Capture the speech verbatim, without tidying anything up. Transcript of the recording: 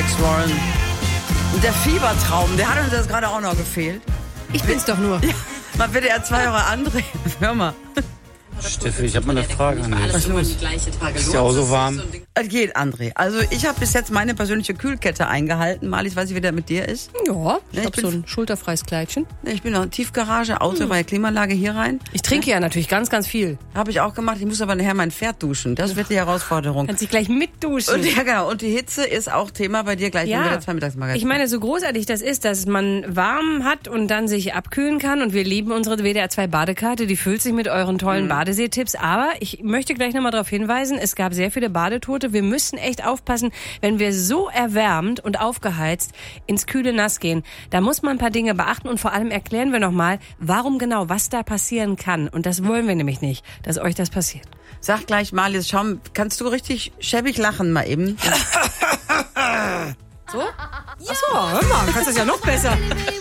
Alex Warren. Und der Fiebertraum, der hat uns jetzt gerade auch noch gefehlt. Ich bin's doch nur. Ja, mal bitte er zwei Euro André. Hör mal. Steffi, ich habe mal eine Frage an dich. Was ist los? Ist ja auch so warm. Es geht, André. Also ich habe bis jetzt meine persönliche Kühlkette eingehalten. Marlies, weiß ich, wie der mit dir ist. Ja, Ja, ich ich hab bin- so ein schulterfreies Kleidchen. Ich bin noch in Tiefgarage, Auto bei der Klimaanlage hier rein. Ich trinke ja natürlich ganz, ganz viel. Habe ich auch gemacht. Ich muss aber nachher mein Pferd duschen. Das wird die Herausforderung. Kannst dich gleich mitduschen. Und, ja, genau. Und die Hitze ist auch Thema bei dir gleich, wenn wir das zwei Mittagsmagazin. Ich meine, so großartig das ist, dass man warm hat und dann sich abkühlen kann. Und wir lieben unsere W D R zwei Badekarte. Die füllt sich mit euren tollen Mhm. Badeseetipps. Aber ich möchte gleich nochmal darauf hinweisen, es gab sehr viele Badetote. Wir müssen echt aufpassen, wenn wir so erwärmt und aufgeheizt ins kühle Nass gehen. Da muss man ein paar Dinge beachten und vor allem erklären wir nochmal, warum genau, was da passieren kann. Und das wollen wir nämlich nicht, dass euch das passiert. Sag gleich, Marlies, schau, kannst du richtig schäbig lachen mal eben? So? Achso, hör mal, kannst das ja noch besser.